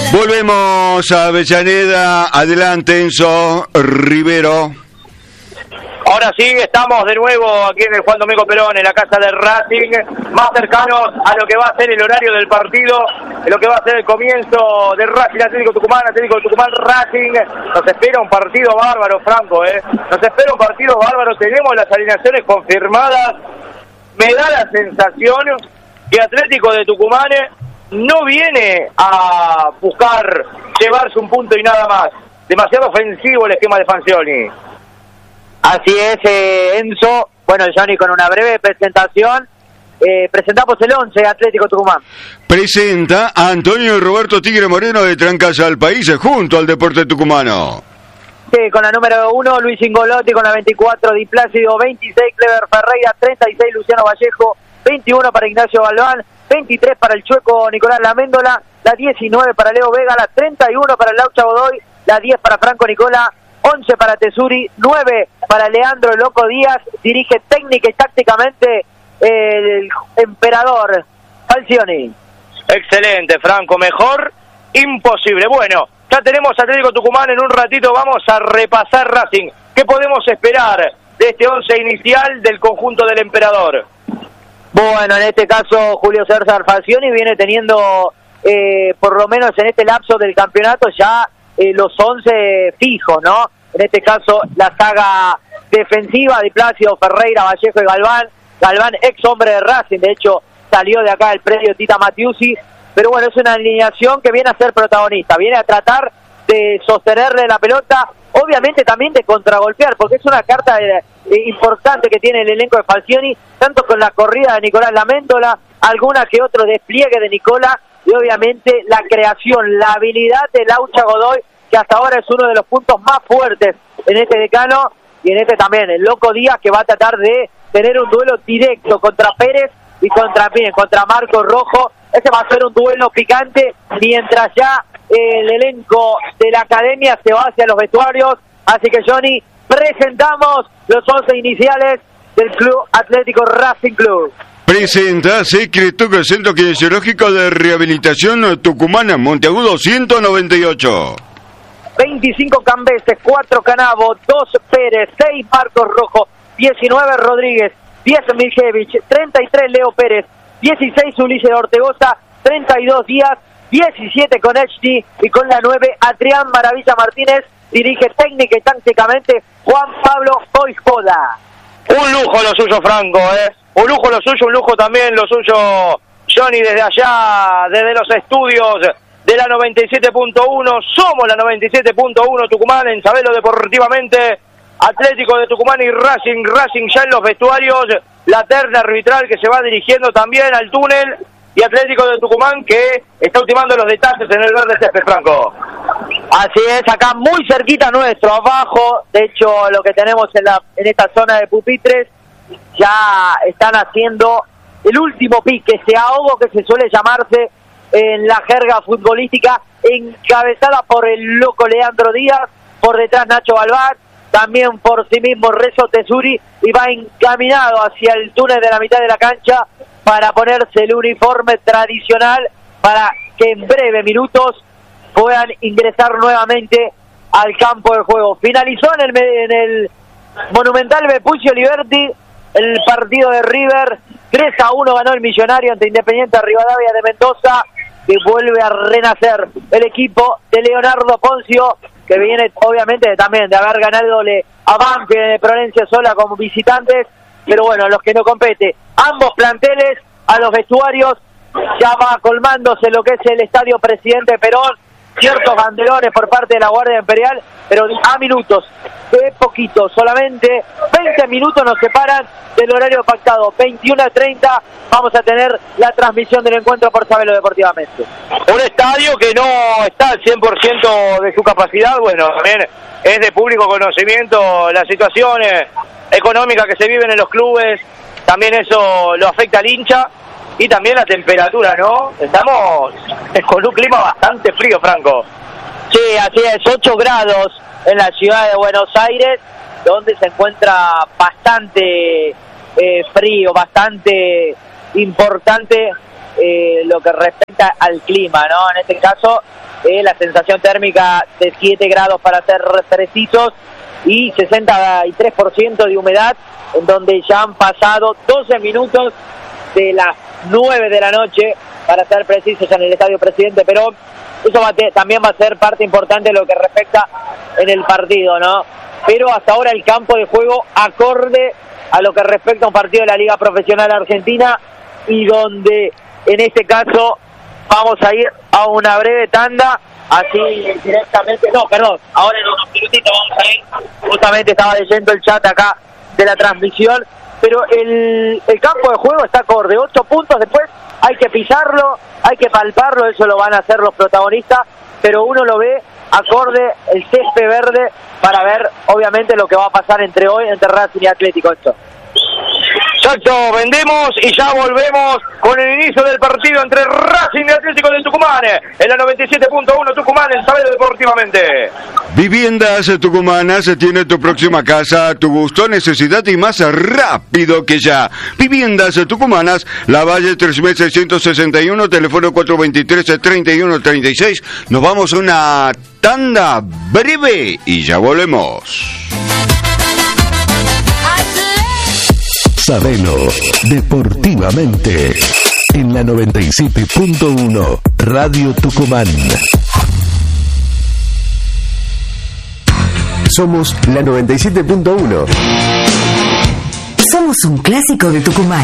Volvemos a Avellaneda. Adelante, Enzo Rivero. Ahora sí, estamos de nuevo aquí en el Juan Domingo Perón, en la casa del Racing, más cercanos a lo que va a ser el horario del partido, lo que va a ser el comienzo del Racing Atlético Tucumán Racing. Nos espera un partido bárbaro, Franco, nos espera un partido bárbaro. Tenemos las alineaciones confirmadas. Me da la sensación que Atlético de Tucumán no viene a buscar llevarse un punto y nada más. Demasiado ofensivo el esquema de Falcioni. Así es, Enzo. Bueno, Johnny, con una breve presentación, presentamos el 11 Atlético Tucumán. Presenta a Antonio y Roberto Tigre Moreno de Trancas al País junto al Deporte Tucumano. Sí, con la número 1, Luis Ingolotti, con la 24, Di Plácido, 26, Clever Ferreira, 36, Luciano Vallejo, 21 para Ignacio Galván, 23 para el Chueco Nicolás Laméndola, la 19 para Leo Vega, la 31 para el Laucha Godoy, la 10 para Franco Nicola, 11 para Tesuri, 9 para Leandro Loco Díaz. Dirige técnica y tácticamente el emperador Falcioni. Excelente, Franco, mejor imposible. Bueno, ya tenemos Atlético Tucumán. En un ratito vamos a repasar Racing. ¿Qué podemos esperar de este 11 inicial del conjunto del emperador? Bueno, en este caso Julio César Falcioni viene teniendo por lo menos en este lapso del campeonato ya los 11 fijos, ¿no? En este caso la saga defensiva de Plácido, Ferreira, Vallejo y Galván. Galván, ex hombre de Racing, de hecho salió de acá del predio Tita Matiusi, pero bueno, es una alineación que viene a ser protagonista, viene a tratar de sostenerle la pelota, obviamente también de contragolpear, porque es una carta importante que tiene el elenco de Falcioni, tanto con la corrida de Nicolás Laméndola, alguna que otro despliegue de Nicolás, y obviamente la creación, la habilidad de Laucha Godoy, que hasta ahora es uno de los puntos más fuertes en este decano, y en este también, el Loco Díaz, que va a tratar de tener un duelo directo contra Pérez y contra Marco Rojo. Ese va a ser un duelo picante, mientras ya el elenco de la academia se va hacia los vestuarios. Así que, Johnny, presentamos los 11 iniciales del Club Atlético Racing Club. Presenta Secreto Centro Kinesiológico de Rehabilitación Tucumana, Monteagudo 198. 25 Cambeses, 4 Canavo, 2 Pérez, 6 Marcos Rojo, 19 Rodríguez, 10 Miljevich, 33 Leo Pérez, 16 Ulises Ortegoza, 32 Díaz, 17 Konechny y con la 9 Adrián Maravilla Martínez. Dirige técnica y tácticamente Juan Pablo Boiscoda. Un lujo lo suyo, Franco, un lujo lo suyo, un lujo también lo suyo, Johnny, desde allá, desde los estudios de la 97.1, somos la 97.1 Tucumán, en Sabelo deportivamente, Atlético de Tucumán y Racing ya en los vestuarios, la terna arbitral que se va dirigiendo también al túnel, y Atlético de Tucumán que está ultimando los detalles en el verde césped, Franco. Así es, acá muy cerquita nuestro, abajo, de hecho lo que tenemos en esta zona de pupitres, ya están haciendo el último pique, ese ahogo que se suele llamarse en la jerga futbolística, encabezada por el Loco Leandro Díaz, por detrás Nacho Galván, también por sí mismo Rezo Tesuri, y va encaminado hacia el túnel de la mitad de la cancha para ponerse el uniforme tradicional para que en breves minutos puedan ingresar nuevamente al campo de juego. Finalizó en el Monumental Vespucio Liberty el partido de River, 3-1 ganó el Millonario ante Independiente Rivadavia de Mendoza, que vuelve a renacer el equipo de Leonardo Poncio, que viene obviamente también de haber ganado a Banfield de Provincia Sola como visitantes, pero bueno, los que no compete, ambos planteles a los vestuarios, ya va colmándose lo que es el Estadio Presidente Perón, ciertos banderones por parte de la Guardia Imperial, pero a minutos, de poquito, solamente 20 minutos nos separan del horario pactado, 21:30, vamos a tener la transmisión del encuentro por Sabelo deportivamente. Un estadio que no está al 100% de su capacidad, bueno, también es de público conocimiento la situación económica que se viven en los clubes, también eso lo afecta al hincha, y también la temperatura, ¿no? Estamos con un clima bastante frío, Franco. Sí, así es, 8 grados en la ciudad de Buenos Aires, donde se encuentra bastante frío, bastante importante lo que respecta afecta al clima, ¿no? En este caso, la sensación térmica de 7 grados para ser precisos y 63% de humedad, en donde ya han pasado 12 minutos de las 9 de la noche, para ser precisos, en el Estadio Presidente Perón. Eso también va a ser parte importante de lo que respecta en el partido, ¿no? Pero hasta ahora el campo de juego acorde a lo que respecta a un partido de la Liga Profesional Argentina, y donde en este caso vamos a ir a una breve tanda, así directamente, ahora en unos minutitos vamos a ir, justamente estaba leyendo el chat acá de la transmisión, pero el campo de juego está acorde, 8 puntos, después hay que pisarlo, hay que palparlo, eso lo van a hacer los protagonistas, pero uno lo ve acorde el césped verde para ver obviamente lo que va a pasar entre Racing y Atlético. Esto. Exacto, vendemos y ya volvemos con el inicio del partido entre Racing y Atlético de Tucumán en la 97.1 Tucumán en Saavedra Deportivamente. Viviendas Tucumanas tiene tu próxima casa a tu gusto, necesidad y más rápido que ya. Viviendas Tucumanas, La Valle 3661, teléfono 423-3136. Nos vamos a una tanda breve y ya volvemos. Sabelo deportivamente en la 97.1 Radio Tucumán. Somos la 97.1. Somos un clásico de Tucumán.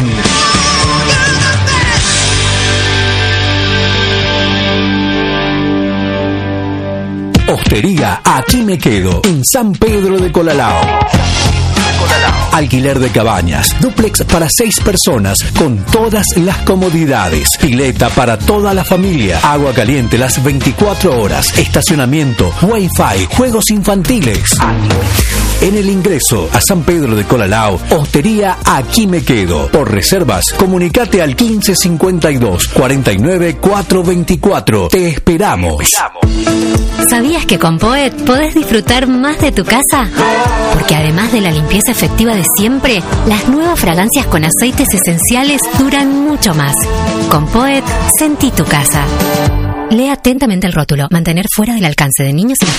Hostería Aquí Me Quedo en San Pedro de Colalao. Alquiler de cabañas, dúplex para 6 personas con todas las comodidades, pileta para toda la familia, agua caliente las 24 horas, estacionamiento, wifi, juegos infantiles. En el ingreso a San Pedro de Colalao, Hostería Aquí Me Quedo. Por reservas, comunicate al 1552 49 424. Te esperamos. ¿Sabías que con Poet podés disfrutar más de tu casa? Porque además de la limpieza efectiva de siempre, las nuevas fragancias con aceites esenciales duran mucho más. Con Poet, sentí tu casa. Lea atentamente el rótulo. Mantener fuera del alcance de niños y